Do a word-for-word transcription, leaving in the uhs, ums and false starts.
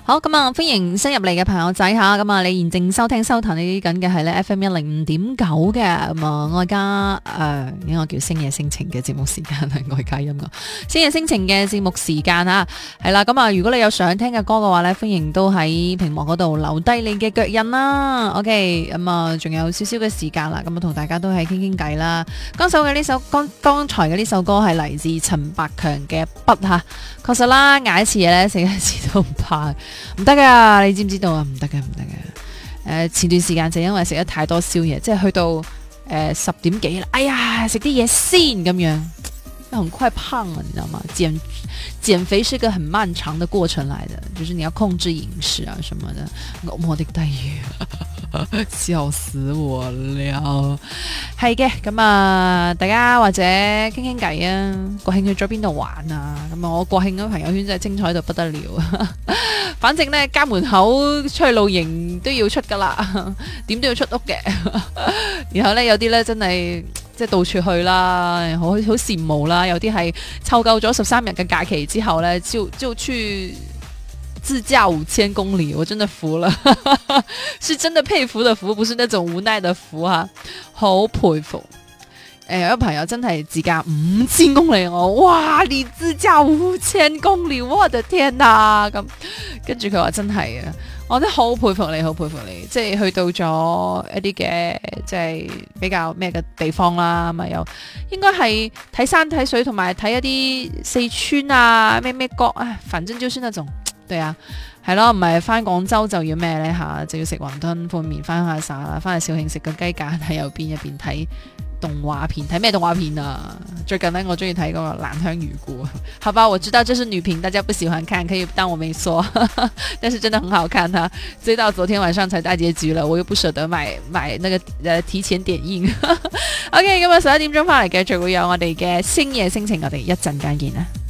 好，咁啊，歡迎新入嚟嘅朋友仔吓，咁啊，你現正收聽收睇呢緊嘅係咧 F M 一零五點九嘅，咁啊，我而家誒，應該叫星夜星情嘅節目時間係外加音樂，星夜星情嘅節目時間啊，係啦，咁啊，如果你有想聽嘅歌嘅話咧，歡迎都喺屏幕嗰度留低你嘅腳印啦。OK，咁啊，仲有少少嘅時間啦，咁啊，同大家都係傾傾偈啦。剛首嘅呢首剛剛才嘅呢首歌係嚟自陳百強嘅筆吓，確實啦，嗌一次嘢咧，食一次都唔怕。唔得噶，你知唔知道啊？唔得嘅，唔得嘅。誒、呃，前段時間就因為食得太多宵夜，即係去到誒、呃、十點幾啦，哎呀，食啲嘢先咁樣，很快胖啊，你知道嗎？減減肥是個很漫長的過程來的，就是你要控制飲食啊什麼的。我的低語，笑死我了。係嘅，咁啊，大家或者傾傾偈啊，國慶去咗邊度玩啊？咁啊，我國慶嘅朋友圈真係精彩到不得了。反正呢，家門口出去露營都要出噶啦，點都要出屋嘅。然後呢，有啲呢真係即係到處去啦，好好羨慕啦。有啲係湊夠咗十三日嘅假期之後呢，就就去自駕五千公里，我真的服了，是真的佩服的服，不是那種無奈的服啊，好佩服。誒，有個朋友真係自駕五千公里，我哇，你自駕五千公里，我的天啊！咁跟住佢話真係啊，我真係好佩服你，好佩服你，即係去到咗一啲嘅即係比較咩嘅地方啦，咁啊又應該係睇山睇水，同埋睇一啲四川啊咩咩角啊，反正就是那種對啊，係咯，唔係翻廣州就要咩呢？吓，就要食雲吞拌麵，翻下沙啦，翻去肇慶食個雞架喺右邊，一邊睇動畫片，睇咩動畫片啊？最近呢，我中意睇嗰個《蘭香如故》。好吧，我知道這是女頻，大家不喜歡看，可以當我沒說，但是真的很好看哈、啊！追到昨天晚上才大結局了，我又不捨得買買那個呃提前點映。OK，咁啊十一點鐘翻嚟繼續會有我哋嘅星夜星情，我哋一陣間見啦。